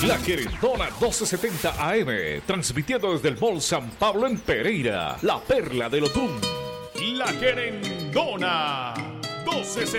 La Querendona 1270 AM, transmitiendo desde el Mall San Pablo en Pereira, la perla del Otún. La Querendona 1270.